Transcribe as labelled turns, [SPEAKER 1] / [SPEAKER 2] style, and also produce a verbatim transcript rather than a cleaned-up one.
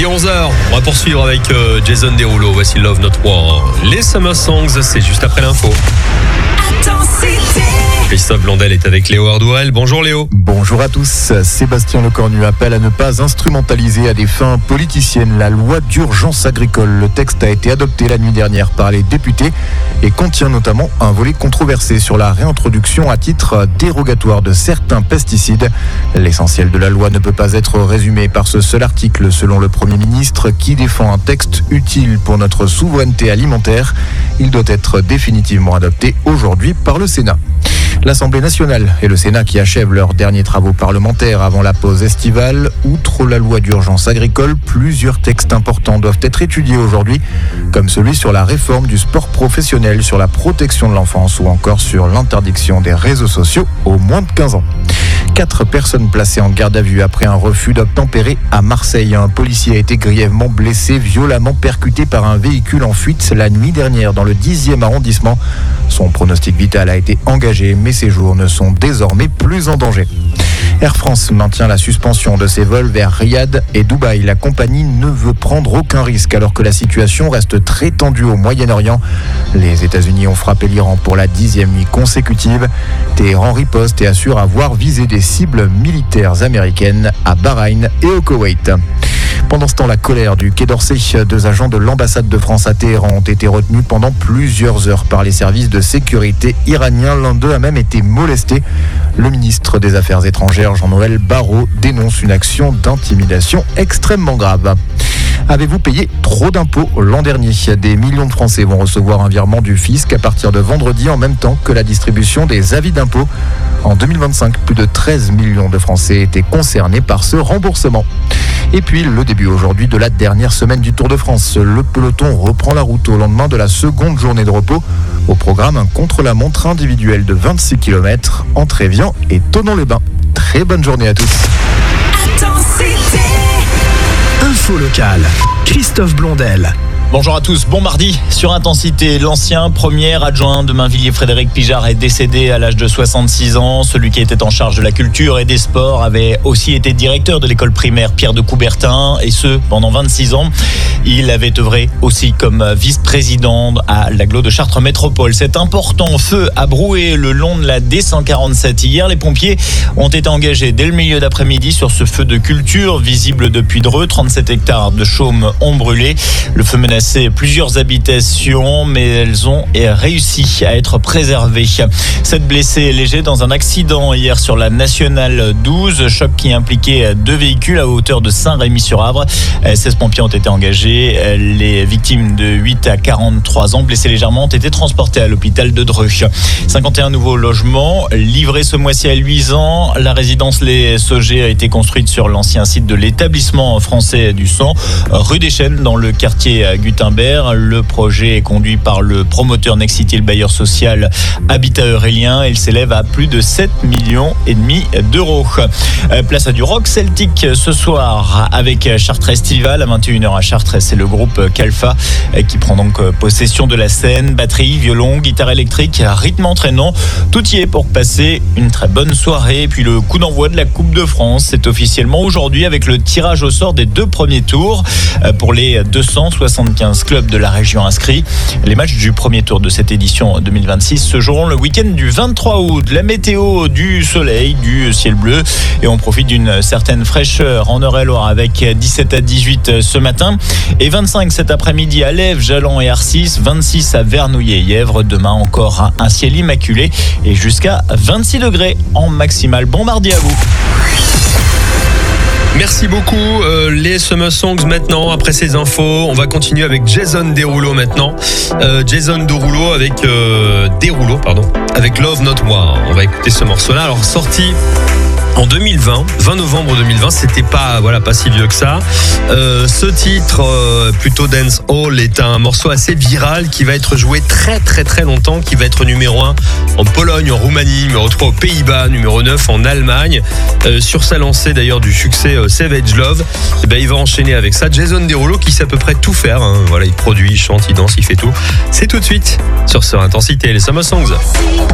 [SPEAKER 1] Il est onze heures, on va poursuivre avec euh, Jason Derulo. Voici Love Not War. Les Summer Songs, c'est juste après l'info. Christophe Blondel est avec Léo Ardouel. Bonjour Léo.
[SPEAKER 2] Bonjour à tous. Sébastien Lecornu appelle à ne pas instrumentaliser à des fins politiciennes la loi d'urgence agricole. Le texte a été adopté la nuit dernière par les députés et contient notamment un volet controversé sur la réintroduction à titre dérogatoire de certains pesticides. L'essentiel de la loi ne peut pas être résumé par ce seul article, selon le Premier ministre, qui défend un texte utile pour notre souveraineté alimentaire. Il doit être définitivement adopté aujourd'hui par le Sénat. L'Assemblée nationale et le Sénat qui achèvent leurs derniers travaux parlementaires avant la pause estivale. Outre la loi d'urgence agricole, plusieurs textes importants doivent être étudiés aujourd'hui, comme celui sur la réforme du sport professionnel, sur la protection de l'enfance ou encore sur l'interdiction des réseaux sociaux aux moins de quinze ans. Quatre personnes placées en garde à vue après un refus d'obtempérer à Marseille. Un policier a été grièvement blessé, violemment percuté par un véhicule en fuite la nuit dernière dans le dixième arrondissement. Son pronostic vital a été engagé, mais ses jours ne sont désormais plus en danger. Air France maintient la suspension de ses vols vers Riyad et Dubaï. La compagnie ne veut prendre aucun risque alors que la situation reste très tendue au Moyen-Orient. Les États-Unis ont frappé l'Iran pour la dixième nuit consécutive. Téhéran riposte et assure avoir visé des cibles militaires américaines à Bahreïn et au Koweït. Pendant ce temps, la colère du Quai d'Orsay. Deux agents de l'ambassade de France à Téhéran ont été retenus pendant plusieurs heures par les services de sécurité iraniens. L'un d'eux a même été molesté. Le ministre des Affaires étrangères, Jean-Noël Barrot, dénonce une action d'intimidation extrêmement grave. Avez-vous payé trop d'impôts l'an dernier ? Des millions de Français vont recevoir un virement du fisc à partir de vendredi, en même temps que la distribution des avis d'impôts. En deux mille vingt-cinq, plus de treize millions de Français étaient concernés par ce remboursement. Et puis, le début aujourd'hui de la dernière semaine du Tour de France. Le peloton reprend la route au lendemain de la seconde journée de repos. Au programme, un contre-la-montre individuel de vingt-six kilomètres entre Évian et Thonon-les-Bains. Très bonne journée à tous.
[SPEAKER 3] Info locale, Christophe Blondel.
[SPEAKER 4] Bonjour à tous, bon mardi. Sur Intensité, l'ancien premier adjoint de Mainvilliers, Frédéric Pijard, est décédé à l'âge de soixante-six ans. Celui qui était en charge de la culture et des sports avait aussi été directeur de l'école primaire Pierre de Coubertin, et ce, pendant vingt-six ans. Il avait œuvré aussi comme vice-président à l'agglo de Chartres Métropole. Cet important feu a broué le long de la D cent quarante-sept. Hier, les pompiers ont été engagés dès le milieu d'après-midi sur ce feu de culture, visible depuis Dreux. trente-sept hectares de chaume ont brûlé. Le feu menaçait plusieurs habitations, mais elles ont réussi à être préservées. Sept blessés légers dans un accident hier sur la nationale douze, choc qui impliquait deux véhicules à hauteur de Saint-Rémy-sur-Avre. seize pompiers ont été engagés. Les victimes de huit à quarante-trois ans blessés légèrement ont été transportés à l'hôpital de Dreux. cinquante et un nouveaux logements livrés ce mois-ci à Luisan. La résidence Les Saugers a été construite sur l'ancien site de l'établissement français du sang, rue des Chênes, dans le quartier Gutenberg. Le projet est conduit par le promoteur Nexity, le bailleur social Habitat Eurélien. Il s'élève à plus de sept millions et demi d'euros. Place à du rock celtique ce soir avec Chartres Estival à vingt et une heures à Chartres. C'est le groupe Calfa qui prend donc possession de la scène. Batterie, violon, guitare électrique, rythme entraînant. Tout y est pour passer une très bonne soirée. Et puis le coup d'envoi de la Coupe de France, c'est officiellement aujourd'hui avec le tirage au sort des deux premiers tours pour les deux cent soixante-quinze clubs de la région inscrits. Les matchs du premier tour de cette édition deux mille vingt-six se joueront le week-end du vingt-trois août. La météo, du soleil, du ciel bleu, et on profite d'une certaine fraîcheur en Eure-et-Loire avec dix-sept à dix-huit ce matin et vingt-cinq cet après-midi à Lèves, Jallan et Arcis, vingt-six à Vernouillet-Yèvre. Demain encore un ciel immaculé et jusqu'à vingt-six degrés en maximal. Bon mardi à vous.
[SPEAKER 1] Merci beaucoup. Euh, les Summer Songs maintenant, après ces infos, on va continuer avec Jason Derulo maintenant. Euh, Jason Derulo avec euh, Derulo, pardon, avec Love Not War. On va écouter ce morceau-là. Alors sorti en deux mille vingt, vingt novembre deux mille vingt, c'était pas voilà pas si vieux que ça. Euh, ce titre euh, plutôt dance hall est un morceau assez viral qui va être joué très très très longtemps, qui va être numéro un en Pologne, en Roumanie, numéro trois aux Pays-Bas, numéro neuf en Allemagne. Euh, sur sa lancée d'ailleurs du succès euh, Savage Love, et ben il va enchaîner avec ça. Jason Derulo qui sait à peu près tout faire. Hein. Voilà, il produit, il chante, il danse, il fait tout. C'est tout de suite sur Sur Intensité, les Summer Songs.